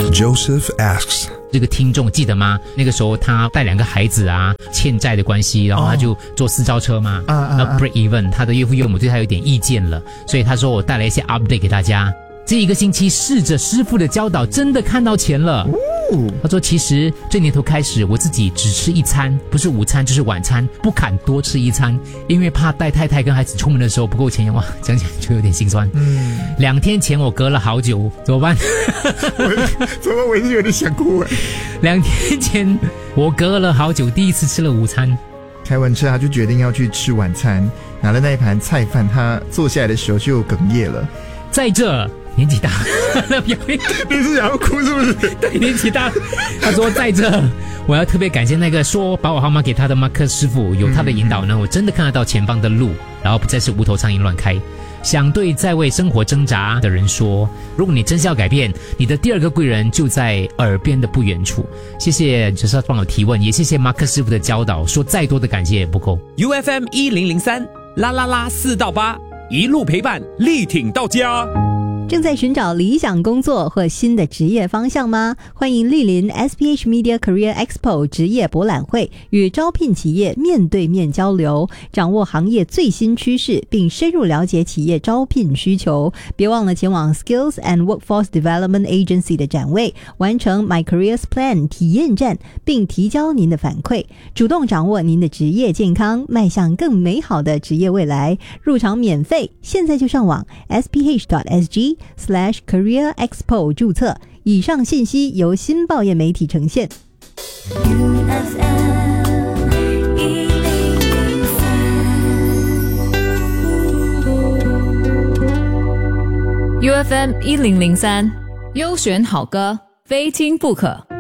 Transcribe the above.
Joseph asks, 这个听众记得吗？那个时候他带2个孩子啊，欠债的关系，然后他就坐私招车嘛，然后 break even， 他的岳父岳母对他有点意见了，所以他说我带来一些 update 给大家。这1个星期试着师傅的教导，真的看到钱了。他说其实这年头开始，我自己只吃1餐，不是午餐就是晚餐，不敢多吃1餐，因为怕带太太跟孩子出门的时候不够钱。哇，讲起来就有点心酸。2天前我隔了好久，怎么办？ 怎么我也是有点想哭。 2天前我隔了好久，第一次吃了午餐。 开完车他就决定要去吃晚餐，拿了那一盘菜饭，他坐下来的时候就哽咽了。 在这年纪大你是想要哭是不是？ 对，年纪大。他说在这我要特别感谢那个说把我号码给他的马克师傅，有他的引导呢，我真的看得到前方的路，然后不再是无头苍蝇乱开。想对在为生活挣扎的人说，如果你真是要改变，你的第2个贵人就在耳边的不远处。谢谢就是帮我提问，也谢谢马克师傅的教导，说再多的感谢也不够。 UFM 1003啦啦啦4到8，一路陪伴，力挺到家。 正在寻找理想工作或新的职业方向吗？欢迎莅临 SPH Media Career Expo 职业博览会，与招聘企业面对面交流，掌握行业最新趋势，并深入了解企业招聘需求。别忘了前往 Skills and Workforce Development Agency 的展位，完成 My Careers Plan 体验站，并提交您的反馈，主动掌握您的职业健康，迈向更美好的职业未来。入场免费，现在就上网 sph.sg/Career Expo 注册。以上信息由新报业媒体呈现。 UFM 1003，优选好歌，非听不可。